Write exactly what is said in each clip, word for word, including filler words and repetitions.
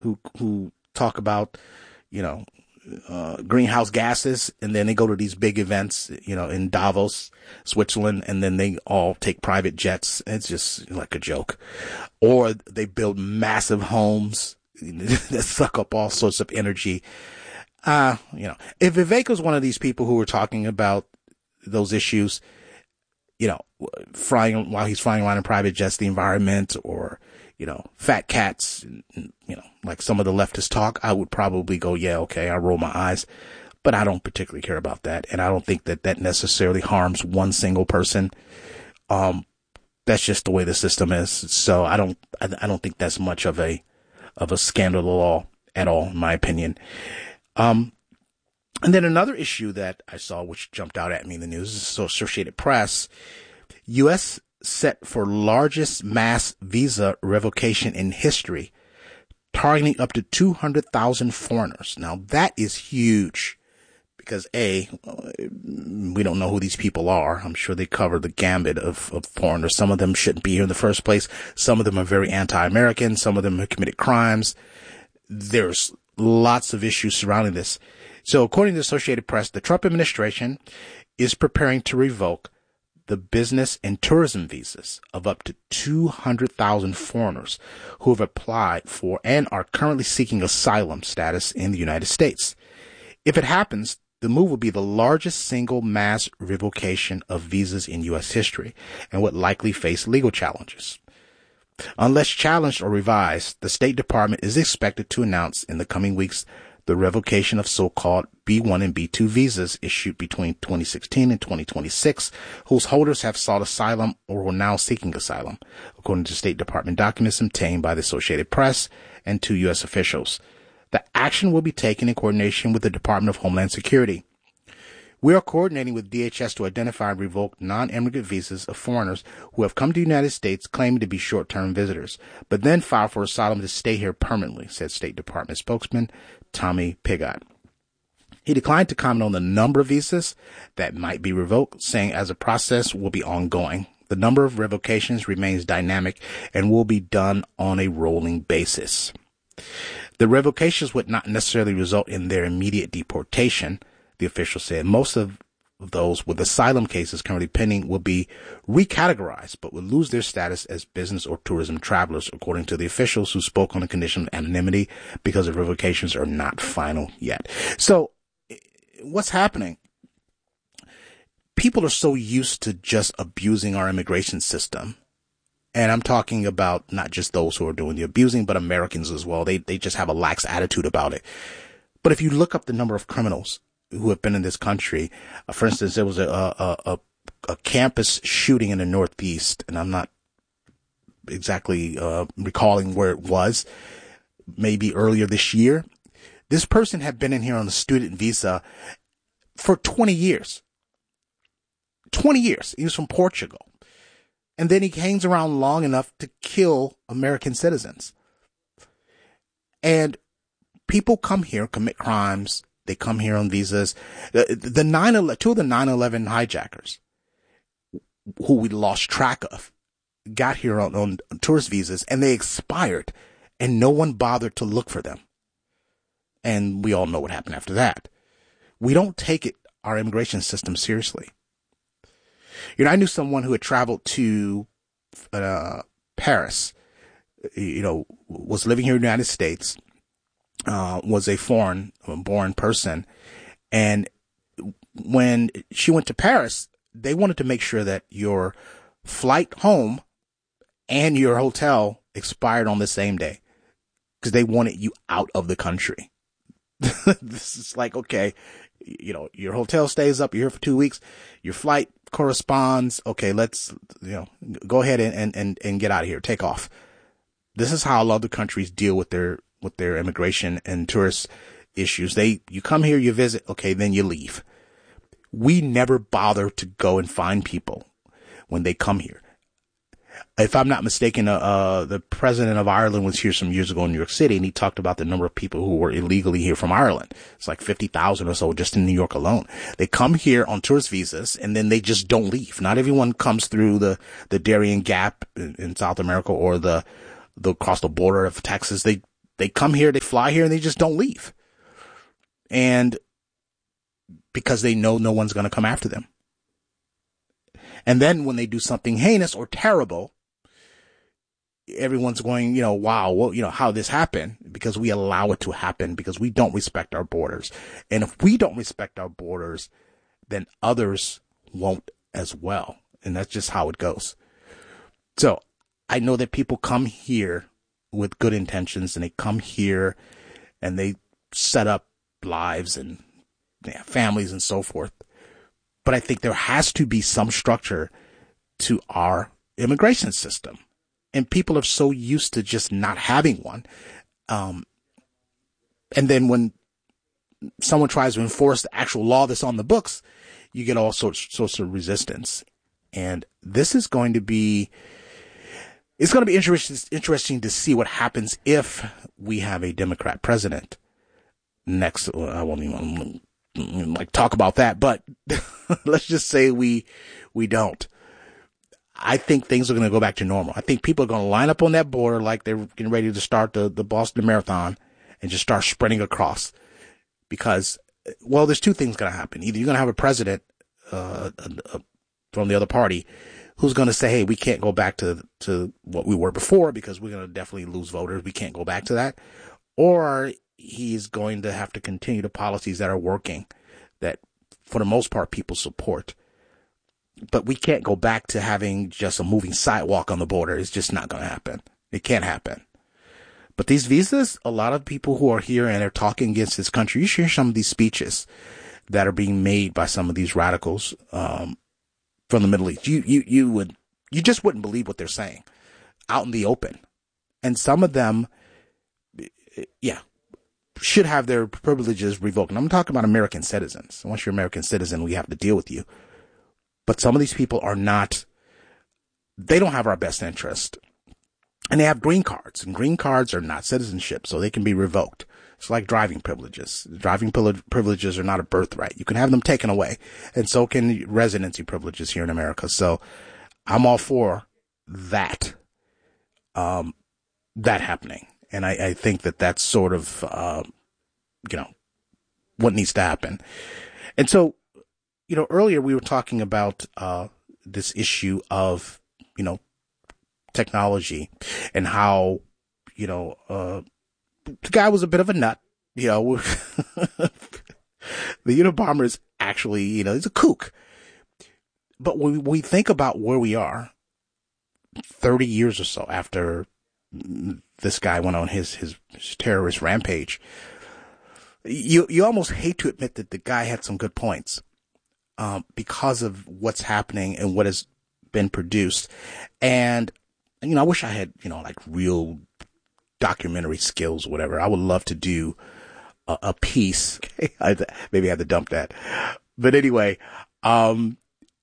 who who talk about, you know, uh, greenhouse gases, and then they go to these big events, you know, in Davos, Switzerland, and then they all take private jets. It's just like a joke. Or they build massive homes that suck up all sorts of energy. Uh, you know, if Vivek was one of these people who were talking about those issues, you know, flying while he's flying around in private jets, the environment, or, you know, fat cats, you know, like some of the leftists talk, I would probably go, yeah, okay, I roll my eyes, but I don't particularly care about that. And I don't think that that necessarily harms one single person. Um, that's just the way the system is. So I don't, I, I don't think that's much of a, of a scandal law at all, in my opinion. Um, and then another issue that I saw, which jumped out at me in the news, is the Associated Press. U S set for largest mass visa revocation in history, targeting up to two hundred thousand foreigners. Now that is huge because A, we don't know who these people are. I'm sure they cover the gambit of, of foreigners. Some of them shouldn't be here in the first place. Some of them are very anti-American. Some of them have committed crimes. There's lots of issues surrounding this. So according to the Associated Press, the Trump administration is preparing to revoke the business and tourism visas of up to two hundred thousand foreigners who have applied for and are currently seeking asylum status in the United States. If it happens, the move will be the largest single mass revocation of visas in U S history and would likely face legal challenges. Unless challenged or revised, the State Department is expected to announce in the coming weeks the revocation of so-called B one and B two visas issued between twenty sixteen and twenty twenty-six, whose holders have sought asylum or are now seeking asylum, according to State Department documents obtained by the Associated Press and two U S officials. The action will be taken in coordination with the Department of Homeland Security. We are coordinating with D H S to identify and revoke non-immigrant visas of foreigners who have come to the United States claiming to be short-term visitors, but then file for asylum to stay here permanently, said State Department spokesman Tommy Pigott. He declined to comment on the number of visas that might be revoked, saying as a process will be ongoing. The number of revocations remains dynamic and will be done on a rolling basis. The revocations would not necessarily result in their immediate deportation, the official said. Most of those with asylum cases currently pending will be recategorized, but will lose their status as business or tourism travelers, according to the officials who spoke on the condition of anonymity because the revocations are not final yet. So what's happening? People are so used to just abusing our immigration system. And I'm talking about not just those who are doing the abusing, but Americans as well. They, they just have a lax attitude about it. But if you look up the number of criminals who have been in this country, uh, for instance, there was a, a, a, a campus shooting in the Northeast, and I'm not exactly uh, recalling where it was, maybe earlier this year. This person had been in here on a student visa for twenty years. twenty years. He was from Portugal. And then he hangs around long enough to kill American citizens. And people come here, commit crimes. They come here on visas. The, the nine, two of the nine eleven hijackers, who we lost track of, got here on, on tourist visas, and they expired, and no one bothered to look for them. And we all know what happened after that. We don't take it, our immigration system, seriously. You know, I knew someone who had traveled to uh, Paris, you know, was living here in the United States, uh, was a foreign born person. And when she went to Paris, they wanted to make sure that your flight home and your hotel expired on the same day because they wanted you out of the country. This is like, okay, you know, your hotel stays up, you're here for two weeks, your flight corresponds. Okay, let's, you know, go ahead and, and, and get out of here. Take off. This is how a lot of the countries deal with their, with their immigration and tourist issues. They, you come here, you visit, okay, then you leave. We never bother to go and find people when they come here. If I'm not mistaken, uh, uh, the president of Ireland was here some years ago in New York City, and he talked about the number of people who were illegally here from Ireland. It's like fifty thousand or so just in New York alone. They come here on tourist visas, and then they just don't leave. Not everyone comes through the, the Darien Gap in, in South America or the, the across the border of Texas. They, they come here, they fly here, and they just don't leave. And because they know no one's going to come after them. And then when they do something heinous or terrible, everyone's going, you know, wow, well, you know, how this happened, because we allow it to happen, because we don't respect our borders. And if we don't respect our borders, then others won't as well. And that's just how it goes. So I know that people come here with good intentions, and they come here and they set up lives and yeah, families and so forth. But I think there has to be some structure to our immigration system. And people are so used to just not having one. Um, and then when someone tries to enforce the actual law that's on the books, you get all sorts, sorts of resistance. And this is going to be, it's going to be interesting, interesting to see what happens if we have a Democrat president next. Well, I won't even like talk about that, but let's just say we, we don't. I think things are going to go back to normal. I think people are going to line up on that border like they're getting ready to start the, the Boston Marathon and just start sprinting across. Because, well, there's two things going to happen. Either you're going to have a president uh, uh, from the other party who's going to say, hey, we can't go back to to what we were before because we're going to definitely lose voters. We can't go back to that. Or he's going to have to continue the policies that are working that, for the most part, people support. But we can't go back to having just a moving sidewalk on the border. It's just not going to happen. It can't happen. But these visas, a lot of people who are here and are talking against this country, you should hear some of these speeches that are being made by some of these radicals um, from the Middle East. You, you, you would, you just wouldn't believe what they're saying out in the open. And some of them, yeah, should have their privileges revoked. And I'm talking about American citizens. Once you're an American citizen, we have to deal with you. But some of these people are not, they don't have our best interest. And they have green cards, and green cards are not citizenship, so they can be revoked. It's like driving privileges. Driving privileges are not a birthright. You can have them taken away, and so can residency privileges here in America. So I'm all for that, um, that happening. And I, I think that that's sort of, uh, you know, what needs to happen. And so, you know, earlier we were talking about uh, this issue of, you know, technology and how, you know, uh, the guy was a bit of a nut, you know, the Unabomber is actually, you know, he's a kook. But when we think about where we are thirty years or so after this guy went on his, his, his terrorist rampage, you, you almost hate to admit that the guy had some good points. Um, because of what's happening and what has been produced. And, you know, I wish I had, you know, like real documentary skills or whatever. I would love to do a, a piece. Okay, I, maybe I have to dump that. But anyway, um,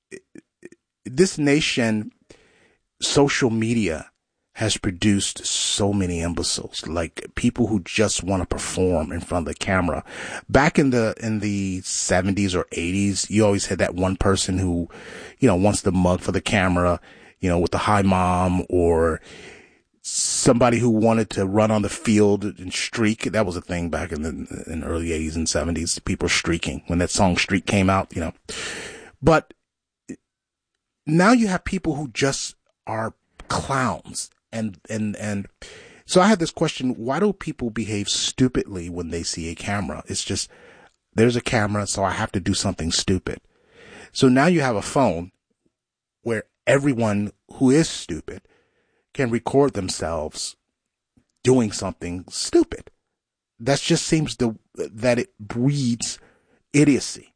this nation, social media has produced so many imbeciles, like people who just want to perform in front of the camera. Back in the, in the seventies or eighties, you always had that one person who, you know, wants the mug for the camera, you know, with the hi mom, or somebody who wanted to run on the field and streak. That was a thing back in the, in the early eighties and seventies. People streaking when that song Streak came out, you know, but now you have people who just are clowns. And, and, and so I had this question, why do people behave stupidly when they see a camera? It's just, there's a camera, so I have to do something stupid. So now you have a phone where everyone who is stupid can record themselves doing something stupid. That just seems to, that it breeds idiocy.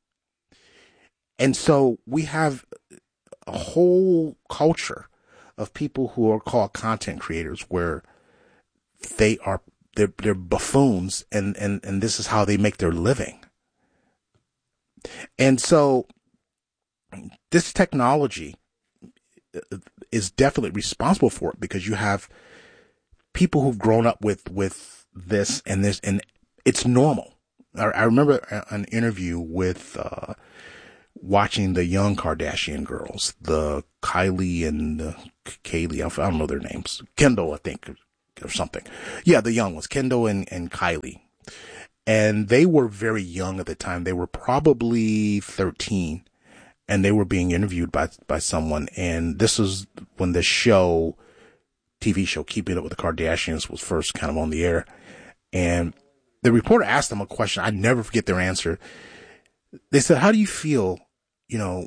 And so we have a whole culture of people who are called content creators, where they are, they're, they're buffoons, and, and, and this is how they make their living. And so this technology is definitely responsible for it, because you have people who've grown up with, with this and this, and it's normal. I, I remember an interview with, uh, watching the young Kardashian girls, the Kylie and uh, Kaylee, I don't know their names. Kendall, I think. or something. Yeah, the young ones, Kendall and, and Kylie. And they were very young at the time. They were probably thirteen, and they were being interviewed by, by someone. And this was when the show, T V show, Keeping Up with the Kardashians was first kind of on the air. And the reporter asked them a question. I never forget their answer. They said, how do you feel, you know,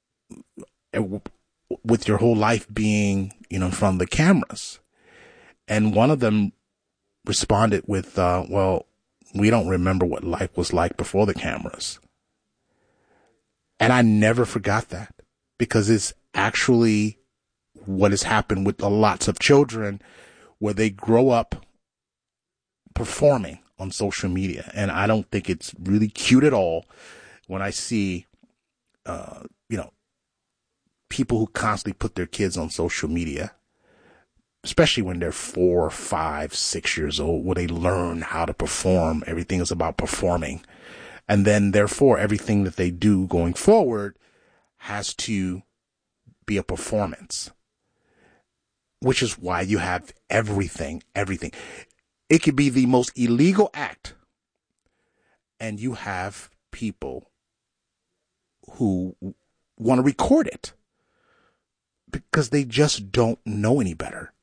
with your whole life being, you know, in front of the cameras? And one of them responded with, uh, well, we don't remember what life was like before the cameras. And I never forgot that, because it's actually what has happened with lots of children, where they grow up performing on social media. And I don't think it's really cute at all when I see, uh, you know, people who constantly put their kids on social media, especially when they're four, five, six years old, where they learn how to perform. Everything is about performing. And then therefore everything that they do going forward has to be a performance, which is why you have everything, everything. It could be the most illegal act, and you have people who want to record it because they just don't know any better.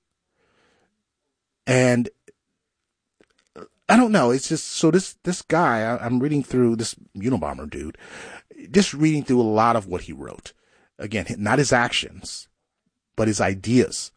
And I don't know. It's just, so this, this guy, I, I'm reading through this Unabomber dude, just reading through a lot of what he wrote. Again, not his actions, but his ideas,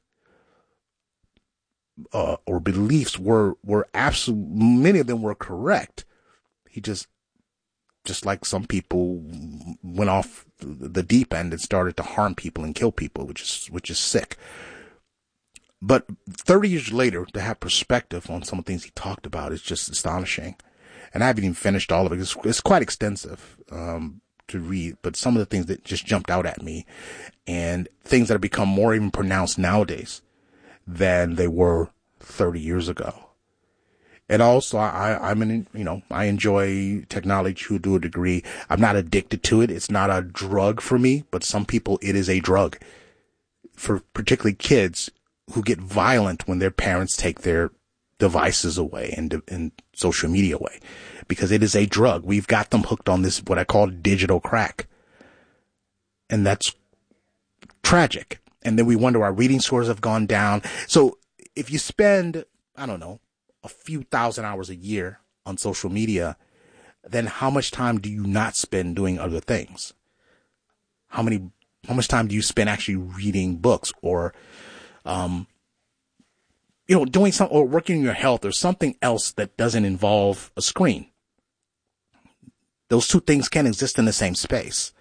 uh, or beliefs were, were absolute. Many of them were correct. He just, just like some people went off the deep end and started to harm people and kill people, which is, which is sick. But thirty years later, to have perspective on some of the things he talked about is just astonishing. And I haven't even finished all of it. It's, it's quite extensive um, to read, but some of the things that just jumped out at me, and things that have become more even pronounced nowadays than they were thirty years ago. And also, I, I'm an, you know, I enjoy technology to a degree. I'm not addicted to it. It's not a drug for me, but some people, it is a drug. For particularly kids who get violent when their parents take their devices away and, and social media away, because it is a drug. We've got them hooked on this, what I call digital crack. And that's tragic. And then we wonder our reading scores have gone down. So if you spend, I don't know, a few thousand hours a year on social media, then how much time do you not spend doing other things? How many, how much time do you spend actually reading books, or, um, you know, doing something, or working on your health, or something else that doesn't involve a screen? Those two things can't exist in the same space.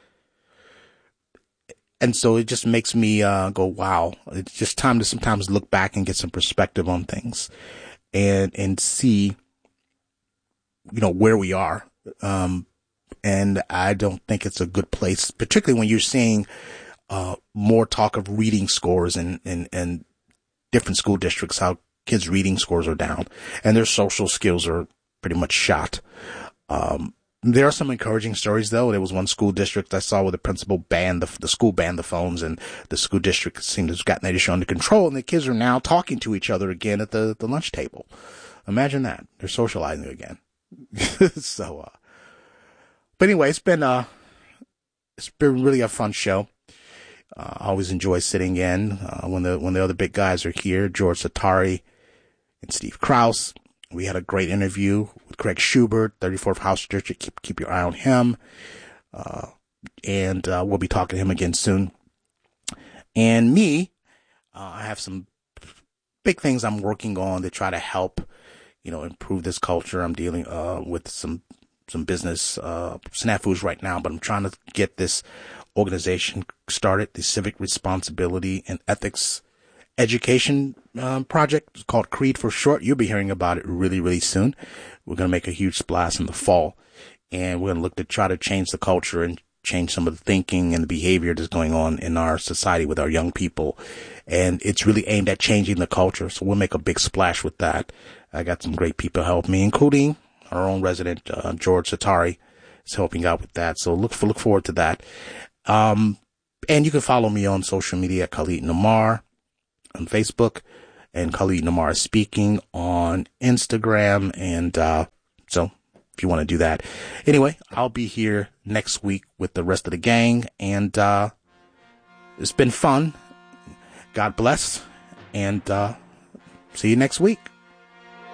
And so it just makes me uh, go, wow, it's just time to sometimes look back and get some perspective on things, and, and see, you know, where we are. Um, and I don't think it's a good place, particularly when you're seeing uh, more talk of reading scores and, and, and different school districts, how kids' reading scores are down and their social skills are pretty much shot. Um, There are some encouraging stories, though. There was one school district I saw where the principal banned the, the school banned the phones, and the school district seemed to have gotten that issue under control, and the kids are now talking to each other again at the, the lunch table. Imagine that. They're socializing again. so, uh, but anyway, it's been, uh, it's been really a fun show. Uh, I always enjoy sitting in, uh, when the, when the other big guys are here, George Satari and Steve Krause. We had a great interview with Craig Schubert, thirty-fourth House District. Keep, keep your eye on him. Uh, and, uh, we'll be talking to him again soon. And me, uh, I have some big things I'm working on to try to help, you know, improve this culture. I'm dealing, uh, with some, some business, uh, snafus right now, but I'm trying to get this organization started, the Civic Responsibility and Ethics Education um, project. It's called CREED for short. You'll be hearing about it really, really soon. We're going to make a huge splash in the fall, and we're going to look to try to change the culture and change some of the thinking and the behavior that's going on in our society with our young people. And it's really aimed at changing the culture. So we'll make a big splash with that. I got some great people help me, including our own resident, uh, George Satari is helping out with that. So look for, look forward to that. Um, and you can follow me on social media at Khalid Namar on Facebook, and Khalid Namar Speaking on Instagram. And, uh, so if you want to do that. Anyway, I'll be here next week with the rest of the gang, and, uh, it's been fun. God bless, and, uh, see you next week.